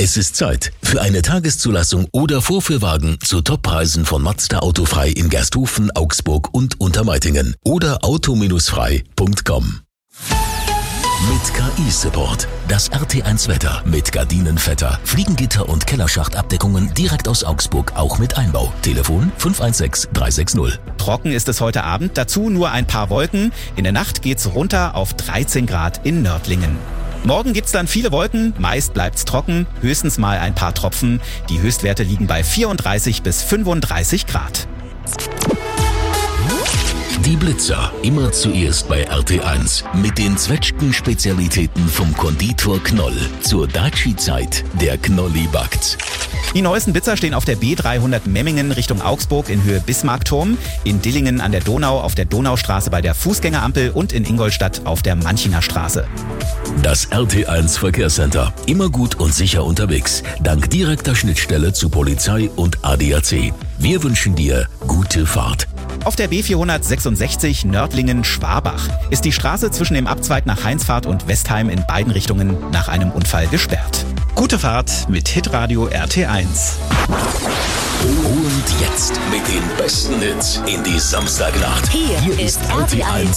Es ist Zeit für eine Tageszulassung oder Vorführwagen zu Toppreisen von Mazda Autofrei in Gersthofen, Augsburg und Untermeitingen oder auto-frei.com. Mit KI-Support. Das RT1 Wetter mit Gardinenvetter, Fliegengitter und Kellerschachtabdeckungen direkt aus Augsburg, auch mit Einbau. Telefon 516 360. Trocken ist es heute Abend, dazu nur ein paar Wolken. In der Nacht geht's runter auf 13 Grad in Nördlingen. Morgen gibt's dann viele Wolken, meist bleibt's trocken, höchstens mal ein paar Tropfen. Die Höchstwerte liegen bei 34 bis 35 Grad. Die Blitzer, immer zuerst bei RT1 mit den Zwetschgen-Spezialitäten vom Konditor Knoll. Zur Daci-Zeit, der Knolli backt. Die neuesten Blitzer stehen auf der B300 Memmingen Richtung Augsburg in Höhe Bismarckturm, in Dillingen an der Donau auf der Donaustraße bei der Fußgängerampel und in Ingolstadt auf der Manchinger Straße. Das RT1 Verkehrscenter, immer gut und sicher unterwegs, dank direkter Schnittstelle zu Polizei und ADAC. Wir wünschen dir gute Fahrt. Auf der B466 Nördlingen-Schwabach ist die Straße zwischen dem Abzweig nach Heinsfahrt und Westheim in beiden Richtungen nach einem Unfall gesperrt. Gute Fahrt mit Hitradio RT1. Und jetzt mit den besten Hits in die Samstagnacht. Hier ist RT1